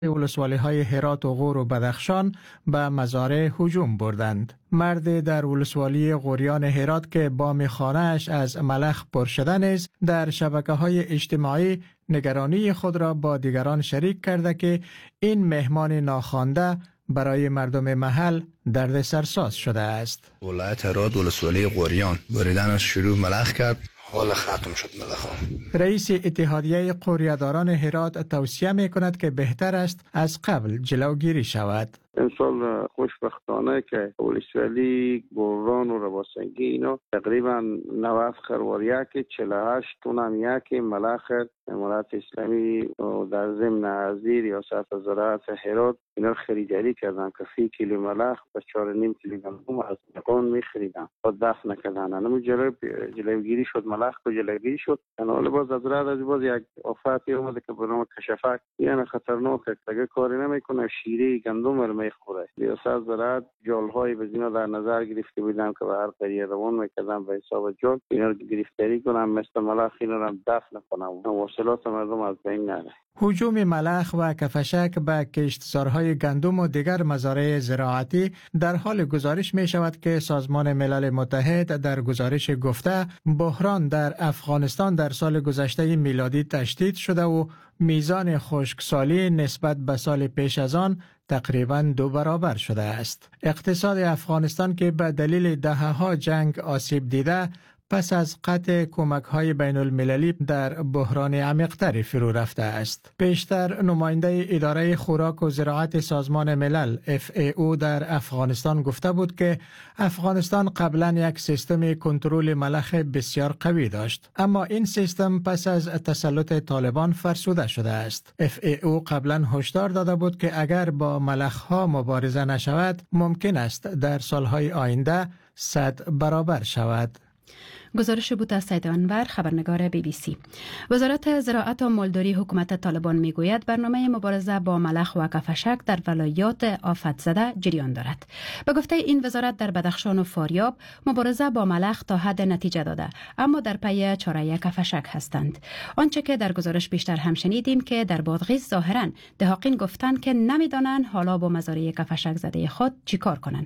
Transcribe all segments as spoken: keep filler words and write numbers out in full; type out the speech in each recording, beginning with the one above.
ولسوالی های هرات و غور و بدخشان به مزارع هجوم بردند. مرد در ولسوالی غوریان هرات که بام خانه‌اش از ملخ پر شده نیز در شبکه های اجتماعی نگرانی خود را با دیگران شریک کرده که این مهمان ناخوانده برای مردم محل درد سرساز شده است. ولایت هرات ولسوالی غوریان بریدنش شروع ملخ کرد، حال ختم شد ملخ. رئیس اتحادیه قوریه‌داران هرات توصیه می کند که بهتر است از قبل جلوگیری شود. امسال خوشبختانه که ولسوالی گوران و رباسنگی اینا تقریبا نود خرواریا که چهل و هشت تون هم یک ملخ امارات اسلامی در ضمن زیر ریاست زراعت هرات اینا خریداری کردن که فی کیلو ملخ به چهار و نیم کیلو گندم از دکان می‌خریدن و دفن کردن. اما جلو جلوگیری شد، ملخ کو جلوگیری شد. حالا باز از راه از باز یک آفتی اومده که به نام کشفک، یعنی خطرناکه، دیگه کاری نمیکنه، شیره گندم میخوره. ریاست زراعت جالهای بزینا در نظر گرفته بودن که به هر طریق روان میکردن به حساب جال اینا رو گرفتاری کنن، مثل ملخ اینا رو دفن کنن، حاصلات مردم از بین نره. هجوم ملخ و کفشک به کشتزارهای گندم و دیگر مزارع زراعتی در حال گزارش می شود که سازمان ملل متحد در گزارش گفته بحران در افغانستان در سال گذشته میلادی تشدید شده و میزان خشکسالی نسبت به سال پیش از آن تقریباً دو برابر شده است. اقتصاد افغانستان که به دلیل دهه‌ها جنگ آسیب دیده پس از قطع کمک‌های بین المللی در بحران عمیق‌تری فرو رفته است. پیشتر نماینده اداره خوراک و زراعت سازمان ملل اف ای او در افغانستان گفته بود که افغانستان قبلا یک سیستم کنترل ملخ بسیار قوی داشت، اما این سیستم پس از تسلط طالبان فرسوده شده است. اف ای او قبلا هشدار داده بود که اگر با ملخ‌ها مبارزه نشود ممکن است در سالهای آینده صد برابر شود. گزارش بود از سید انور، خبرنگار بی بی سی. وزارت زراعت و مالداری حکومت طالبان میگوید برنامه مبارزه با ملخ و کفشک در ولایات آفت زده جریان دارد. به گفته این وزارت در بدخشان و فاریاب مبارزه با ملخ تا حد نتیجه داده، اما در پی چاره کفشک هستند. آنچه که در گزارش بیشتر هم شنیدیم که در بادغیس ظاهرا دهاقین گفتند که نمیدانند حالا با مزارع کفشک زده خود چیکار کنند.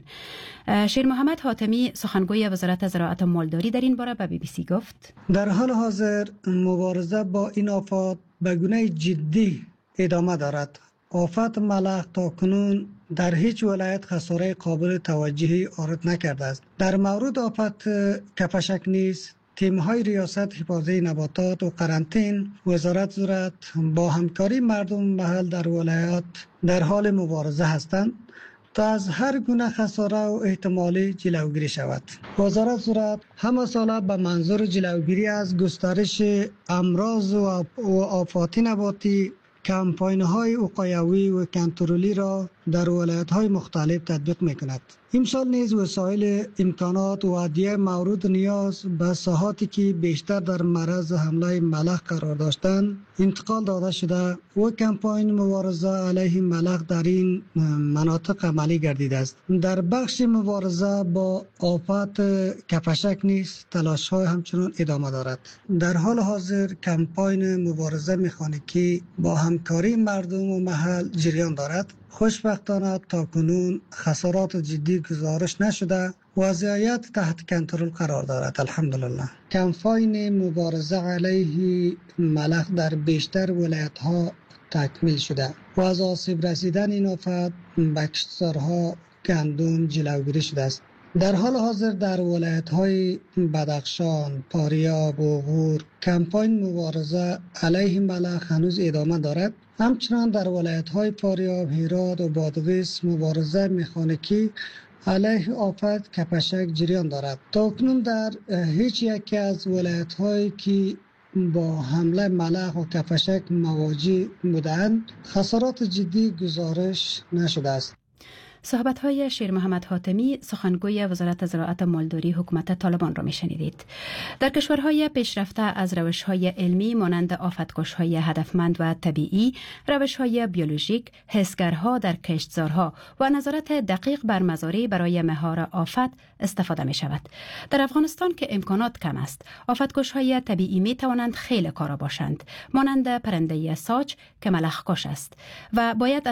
شیر محمد حاتمی سخنگوی وزارت زراعت و مالداری در این باره به بی بی سی گفت در حال حاضر مبارزه با این آفات به گونه جدی ادامه دارد. آفت ملخ تا کنون در هیچ ولایت خساره قابل توجهی وارد نکرده است. در مورد آفت کفشک نیز تیم‌های ریاست حفاظت نباتات و قرنطین وزارت زراعت با همکاری مردم محل در ولایات در حال مبارزه هستند تا از هر گونه خساره و احتمالی جلوگیری شود. وزارت زراعت همه ساله به منظور جلوگیری از گسترش امراض و آفات نباتی کمپاین‌های وقایوی و کنترلی را در ولایت‌های مختلف تطبیق می‌کند. امسال نیز وسایل، امکانات و ادویه مورد نیاز به ساحاتی که بیشتر در معرض حمله ملخ قرار داشتند انتقال داده شده و کمپاین مبارزه علیه ملخ در این مناطق عملی گردیده است. در بخش مبارزه با آفت کفشک نیز تلاش‌های همچنان ادامه دارد. در حال حاضر کمپاین مبارزه مکانیکی با همکاری مردم و محل جریان دارد. خوشبختانه تا کنون خسارات جدی گزارش نشده، وضعیت تحت کنترل قرار دارد. الحمدلله. کمپاین مبارزه علیه ملخ در بیشتر ولایت ها تکمیل شده و از آسیب رسیدن این آفت به کشتزارها گندم جلوگیری شده است. در حال حاضر در ولایت های بدخشان، فاریاب و غور کمپاین مبارزه علیه ملخ هنوز ادامه دارد. همچنان در ولایت های فاریاب، هرات و بادغیس مبارزه مکانیکی علیه آفت کفشک جریان دارد. تاکنون در هیچ یکی از ولایت هایی که با حمله ملخ و کفشک مواجه بودند خسارات جدی گزارش نشده است. صحبت‌های شیر محمد حاتمی سخنگوی وزارت زراعت و مالداری حکومت طالبان را می‌شنیدید. در کشورهای پیشرفته از روش‌های علمی مانند آفتکش‌های هدفمند و طبیعی، روش‌های بیولوژیک، حسگرها در کشتزارها و نظارت دقیق بر مزارع برای مهار آفت استفاده می‌شود. در افغانستان که امکانات کم است، آفتکش‌های طبیعی می‌توانند خیلی کارا باشند، مانند پرنده ساج که ملخ‌کش است و باید